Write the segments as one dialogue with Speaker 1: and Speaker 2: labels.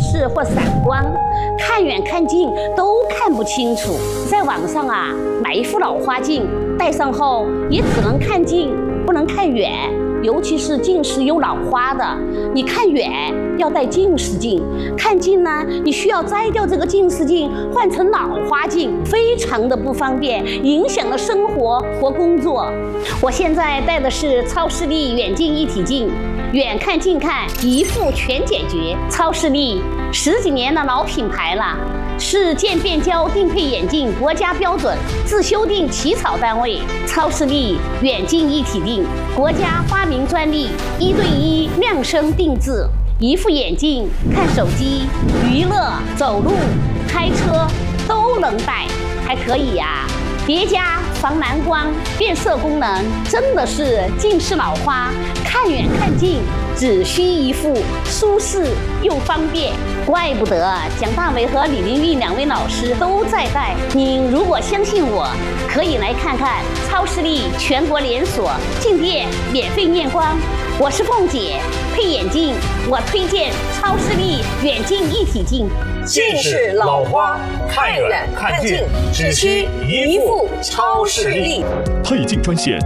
Speaker 1: 视或散光，看远看近都看不清楚。在网上买一副老花镜，戴上后也只能看近，不能看远。尤其是近视有老花的，你看远要戴近视镜，看近呢，你需要摘掉这个近视镜，换成老花镜，非常的不方便，影响了生活和工作。我现在戴的是超视力远近一体镜，远看近看一副全解决。超视力10几年的老品牌了，是渐变焦定配眼镜国家标准自修订起草单位。超视力远近一体镜，国家发明专利，1对1量身定制，一副眼镜看手机、娱乐、走路、开车都能戴，还可以叠加防蓝光、变色功能，真的是近视老花看远看近只需一副，舒适又方便。怪不得蒋大为和李玲玉2位老师都在戴。您如果相信我，可以来看看超视力全国连锁，进店免费验光。我是凤姐，配眼镜我推荐超视力远近一体镜。
Speaker 2: 近视老花看远看近只需一副超视力。
Speaker 3: 配镜专线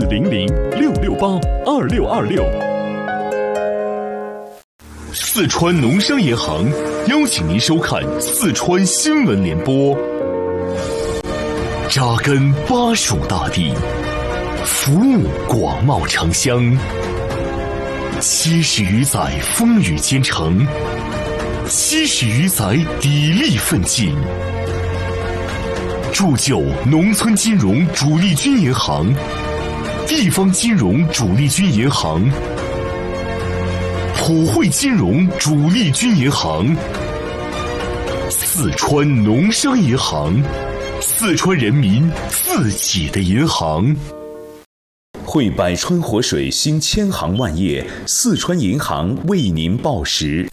Speaker 3: 400-668-2626。四川农商银行邀请您收看四川新闻联播。扎根巴蜀大地，服务广袤城乡，70余载风雨兼程，70余载砥砺奋进，铸就农村金融主力军银行、地方金融主力军银行、普惠金融主力军银行、四川农商银行，四川人民自己的银行。
Speaker 4: 汇百川活水兴千行万业，四川银行为您报时。